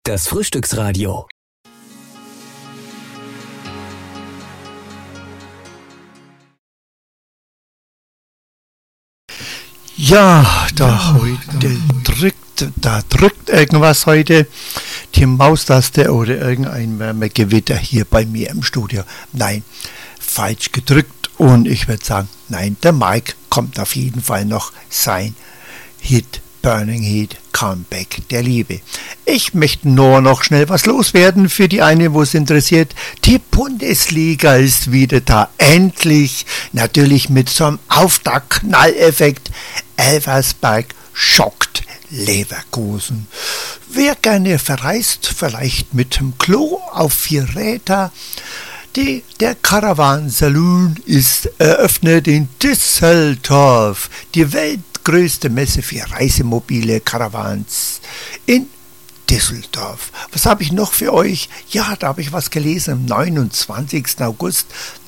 Das Frühstücksradio. Ja, da drückt irgendwas heute, die Maustaste oder irgendein Wärmegewitter hier bei mir im Studio. Nein, falsch gedrückt, und ich würde sagen, nein, der Mike kommt auf jeden Fall noch sein Hit, Burning Heat, Comeback der Liebe. Ich möchte nur noch schnell was loswerden für die eine, wo es interessiert. Die Bundesliga ist wieder da, endlich, natürlich mit so einem Auftakt-Knalleffekt. Elversberg schockt Leverkusen. Wer gerne verreist, vielleicht mit dem Klo auf 4 Räder. Der Caravan Saloon ist eröffnet in Düsseldorf, die weltgrößte Messe für Reisemobile, Caravans in Düsseldorf. Was habe ich noch für euch? Ja, da habe ich was gelesen. Am 29. August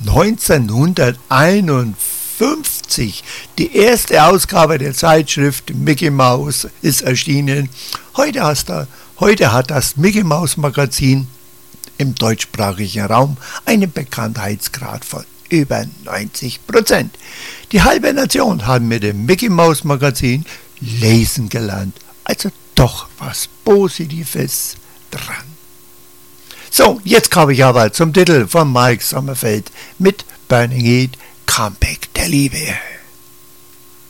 1951. Die erste Ausgabe der Zeitschrift Mickey Mouse ist erschienen. Heute hat das Mickey Mouse Magazin im deutschsprachigen Raum einen Bekanntheitsgrad von über 90%. Die halbe Nation hat mit dem Mickey Mouse Magazin lesen gelernt. Also doch was Positives dran. So, jetzt komme ich aber zum Titel von Mike Sommerfeld mit Burning Heat, Comeback der Liebe.